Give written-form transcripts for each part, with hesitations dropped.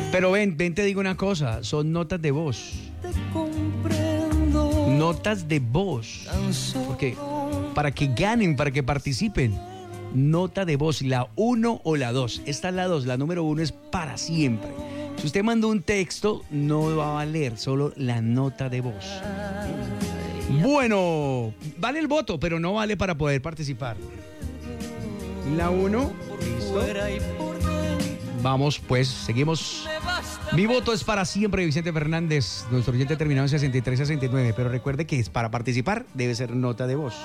Pero ven, te digo una cosa, son notas de voz. Notas de voz. Porque para que ganen, para que participen, nota de voz, la 1 o la 2. Esta es la 2, la número 1 es para siempre. Si usted mandó un texto, no va a valer, solo la nota de voz. Bueno, vale el voto, pero no vale para poder participar. La 1, listo. Vamos, pues, seguimos. Mi voto es para siempre, Vicente Fernández. Nuestro oyente terminado en 63-69. Pero recuerde que para participar debe ser nota de voz.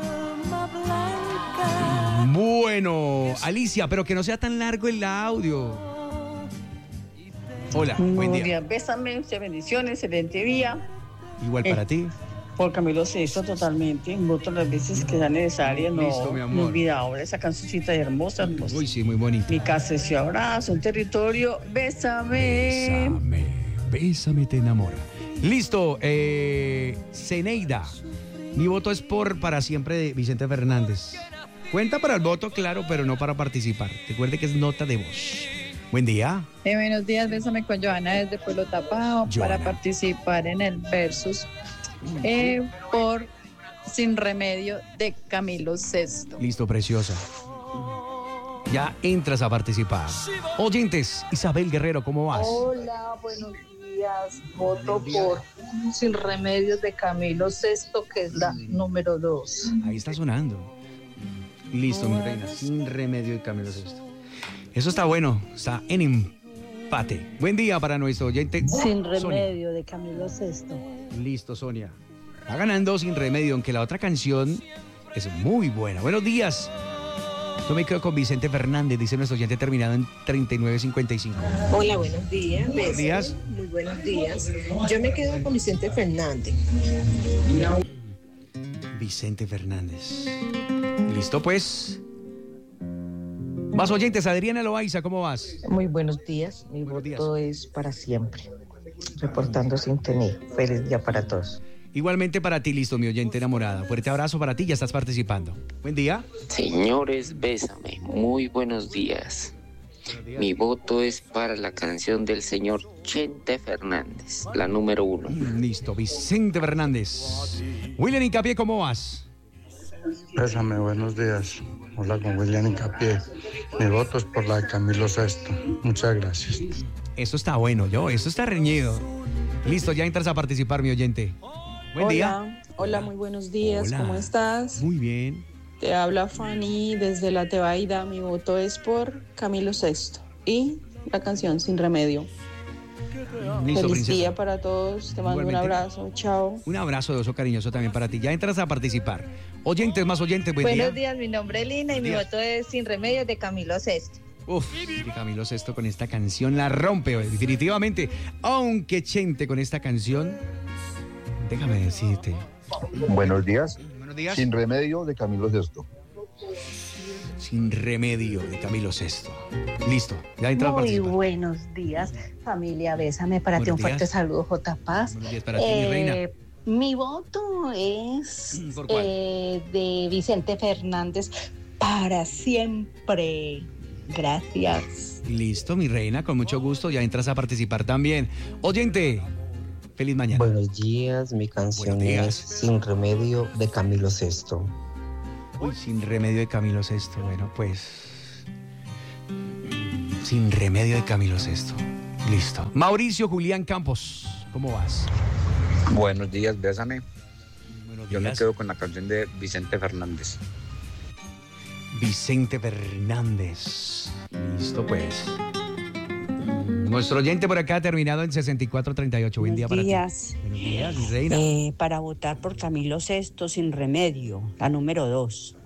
Bueno, Alicia, pero que no sea tan largo el audio. Hola, buen día. Bésame, muchas bendiciones, excelente día. Igual para ti. Por Camilo Sesto, totalmente. Voto las veces que sea necesaria. Listo, mi amor. No olvida ahora esa cancioncita hermosa. Uy, sí, muy bonita. Mi casa es su abrazo, un territorio. Bésame. Bésame, bésame, te enamora. Listo, Zeneida. Mi voto es por para siempre de Vicente Fernández. Cuenta para el voto, claro, pero no para participar. Recuerde que es nota de voz. Buen día. Buenos días, bésame con Johanna desde Pueblo Tapado. Johanna. Para participar en el Versus por Sin Remedio de Camilo VI. Listo, preciosa. Ya entras a participar. Oyentes, Isabel Guerrero, ¿cómo vas? Hola, buenos días. Voto por Sin Remedios de Camilo VI, que es la número 2. Ahí está sonando. Listo, mi reina. Sin Remedio de Camilo VI. Eso está bueno. Está en empate. Buen día para nuestro oyente. Sin Sonia. Remedio de Camilo VI. Listo, Sonia. Va ganando Sin Remedio, aunque la otra canción es muy buena. Buenos días. Yo me quedo con Vicente Fernández, dice nuestro oyente terminado en 3955. Hola, buenos días. Buenos días. Muy buenos días. Yo me quedo con Vicente Fernández. Vicente Fernández. Listo, pues. Más oyentes, Adriana Loaiza, ¿cómo vas? Muy buenos días. Mi Buenos días. voto es para siempre. Reportando Sintonía. Feliz día para todos. Igualmente para ti, listo, mi oyente enamorada. Fuerte abrazo para ti, ya estás participando. Buen día. Señores, bésame. Muy buenos días. Mi voto es para la canción del señor Chente Fernández, la número 1. Listo, Vicente Fernández. William Incapié, ¿cómo vas? Bésame, buenos días. Hola, con William Incapié. Mi voto es por la de Camilo VI. Muchas gracias. Esto está bueno, esto está reñido. Listo, ya entras a participar, mi oyente. Buen día. Hola, muy buenos días. Hola. ¿Cómo estás? Muy bien. Te habla Fanny desde La Tebaida. Mi voto es por Camilo VI y la canción Sin Remedio. Listo, Feliz princesa. día para todos. Te mando Igualmente. un abrazo. Chao. Un abrazo de oso cariñoso también para ti. Ya entras a participar. Oyentes, más oyentes, buen Buenos día. días, mi nombre es Lina y mi Días. voto es Sin Remedios de Camilo VI. Uf, y Camilo VI con esta canción la rompe, definitivamente. Aunque Chente con esta canción, déjame decirte. Buenos días. Buenos días. Sin Remedio de Camilo VI. Sin Remedio de Camilo VI. Listo, ya entras a Muy participar. buenos días, familia. Bésame para ti. Buenos Un fuerte días. saludo, J. Paz. Buenos días para ti, mi reina. Mi voto es ¿Por cuál? de Vicente Fernández para siempre. Gracias. Listo, mi reina, con mucho gusto, ya entras a participar también. Oyente, feliz mañana. Buenos días, mi canción Buenos días. es Sin Remedio de Camilo VI. Uy, Sin Remedio de Camilo VI. Bueno, pues. Sin Remedio de Camilo VI. Listo. Mauricio Julián Campos, ¿cómo vas? Buenos días, bésame. Buenos Yo me días. quedo con la canción de Vicente Fernández. Vicente Fernández. Listo, pues. Nuestro oyente por acá ha terminado en 6438. Buen día para ti. días. Buenos días, mi reina. Para votar por Camilo VI Sin Remedio, la número 2.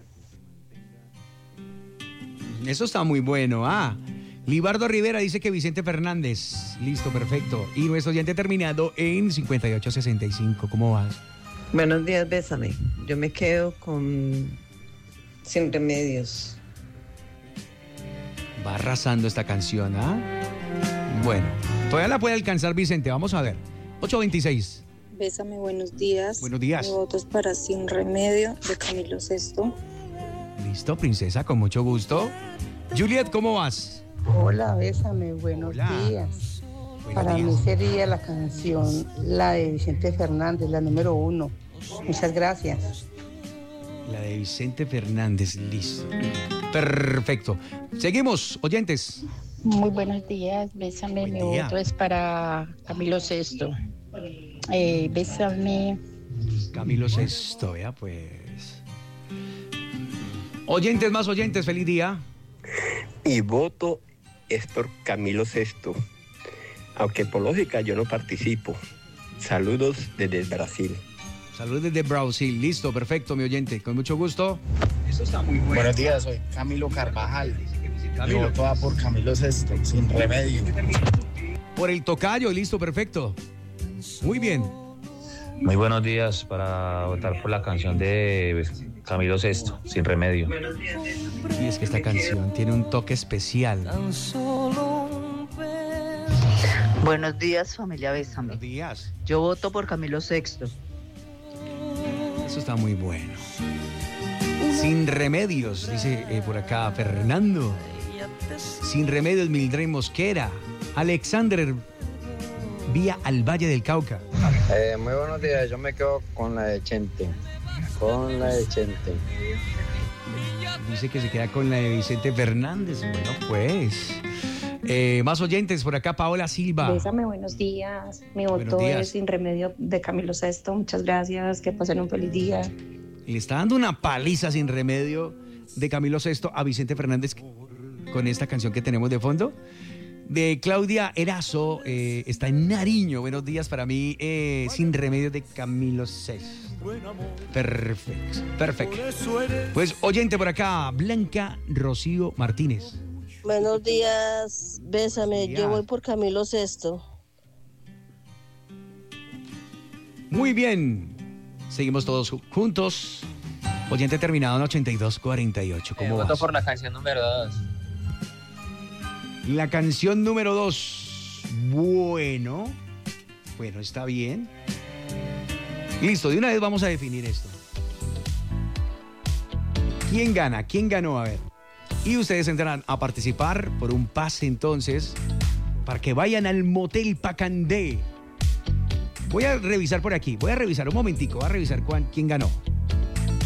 Eso está muy bueno. Libardo Rivera dice que Vicente Fernández. Listo, perfecto. Y nuestro oyente ha terminado en 5865. ¿Cómo vas? Buenos días, bésame. Yo me quedo con Sin Remedios. Va arrasando esta canción, Bueno, todavía la puede alcanzar Vicente. Vamos a ver. 826. Bésame, buenos días. Buenos días. Mi voto es para Sin Remedio de Camilo VI. Listo, princesa, con mucho gusto. Juliet, ¿cómo vas? Hola, bésame. Buenos Hola. días. Para mí sería la canción, la de Vicente Fernández, la número 1. Muchas gracias. La de Vicente Fernández, listo. Perfecto. Seguimos, oyentes. Muy buenos días, bésame, mi voto es para Camilo Sesto. Bésame. Camilo Sesto, ya pues. Oyentes, más oyentes, feliz día. Mi voto es por Camilo Sesto, aunque por lógica yo no participo. Saludos desde Brasil. Saludos desde Brasil, listo, perfecto, mi oyente, con mucho gusto. Eso está muy bueno. Buenos días, soy Camilo Carvajal. Mi voto va por Camilo Sesto, sin remedio. Por el tocayo, listo, perfecto. Muy bien. Muy buenos días para votar por la canción de Camilo Sesto, Sin Remedio. Y es que esta canción tiene un toque especial. Buenos días, familia Bésame. Buenos días. Yo voto por Camilo Sexto. Eso está muy bueno. Sin remedios, dice por acá Fernando. Sin remedios, Mildred Mosquera. Alexander, vía al Valle del Cauca. Muy buenos días, yo me quedo con la de Chente. Con la de Chente. Dice que se queda con la de Vicente Fernández. Bueno, pues. Más oyentes por acá, Paola Silva. Bésame, buenos días. Mi voto es Sin Remedio de Camilo Sesto. Muchas gracias, que pasen un feliz día. Le está dando una paliza Sin Remedio de Camilo Sesto a Vicente Fernández con esta canción que tenemos de fondo. De Claudia Erazo, está en Nariño. Buenos días para mí, Sin Remedio de Camilo Sesto. Perfecto, perfecto. Pues oyente por acá, Blanca Rocío Martínez. Buenos días, bésame, yo voy por Camilo Sesto. Muy bien, seguimos todos juntos. Oyente terminado en 8248. ¿Cómo vas? Voto por la canción número 2. La canción número 2. Bueno, está bien. Listo, de una vez vamos a definir esto. ¿Quién gana? ¿Quién ganó? A ver. Y ustedes entran a participar por un pase entonces para que vayan al Motel Pacandé. Voy a revisar por aquí, un momentico, voy a revisar quién ganó.